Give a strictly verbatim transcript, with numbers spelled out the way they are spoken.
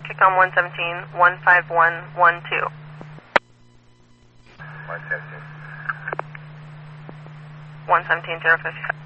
Kickcom one seventeen, one five one one two. one seventeen. one seventeen, zero fifty-five.